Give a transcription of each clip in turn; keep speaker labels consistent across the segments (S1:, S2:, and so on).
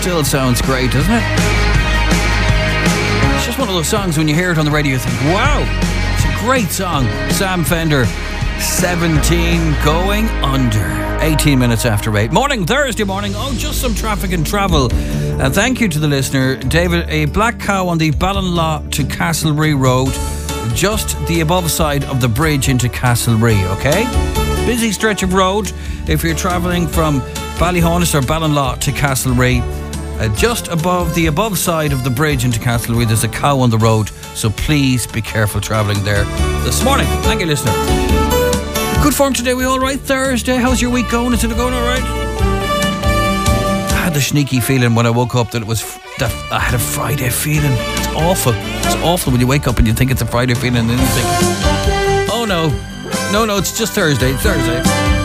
S1: Still sounds great, doesn't it? It's just one of those songs when you hear it on the radio you think, wow, it's a great song. Sam Fender, 17 Going Under. 18 minutes after 8. Morning, Thursday morning. Oh, just some traffic and travel. Thank you to the listener. David, a black cow on the Ballinlaw to Castlerea Road, just the above side of the bridge into Castlerea, okay? Busy stretch of road if you're travelling from Ballyhonus or Ballinlaw to Castlerea. Just above the above side of the bridge into Castlerea, there's a cow on the road, so please be careful travelling there this morning. Thank you, listener. Good form today, we all right? Thursday, how's your week going? Is it going all right? I had the sneaky feeling when I woke up that I had a Friday feeling. It's awful. It's awful when you wake up and you think it's a Friday feeling and then you think, oh no, it's just Thursday. It's Thursday.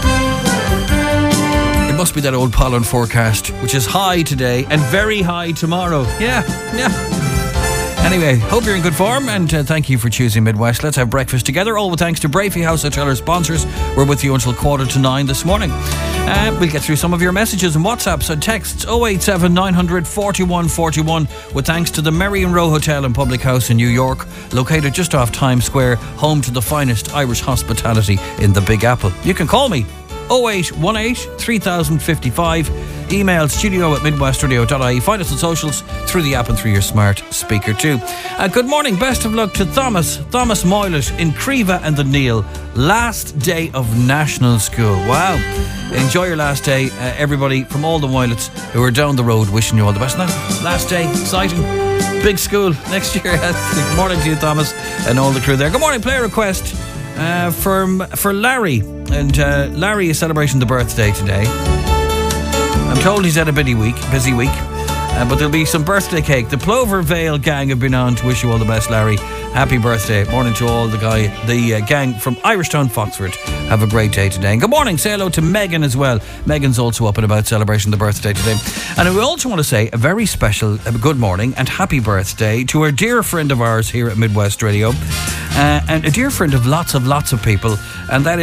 S1: It must be that old pollen forecast, which is high today and very high tomorrow. Yeah. Anyway, hope you're in good form, and thank you for choosing Midwest. Let's have breakfast together, all with thanks to Brafey House Hotel, our sponsors. We're with you until 8:45 this morning. We'll get through some of your messages and WhatsApps and texts. 087 900 41 41, with thanks to the Merrion Row Hotel and Public House in New York, located just off Times Square, home to the finest Irish hospitality in the Big Apple. You can call me 0818 3055. Email studio@midwestradio.ie. Find us on socials, through the app and through your smart speaker too. Good morning, best of luck to Thomas Moylett in Creva and the Neil. Last day of National School. Wow. Enjoy your last day, everybody from all the Moyletts who are down the road, wishing you all the best. Last day, exciting. Big school next year. Good morning to you, Thomas, and all the crew there. Good morning, play request for Larry. And Larry is celebrating the birthday today. I'm told he's had a busy week, but there'll be some birthday cake. The Plover Vale gang have been on to wish you all the best, Larry. Happy birthday. Morning to all the gang from Irishtown, Foxford. Have a great day today. And good morning. Say hello to Megan as well. Megan's also up and about celebrating the birthday today. And we also want to say a very special good morning and happy birthday to a dear friend of ours here at Midwest Radio. And a dear friend of lots of people. And that is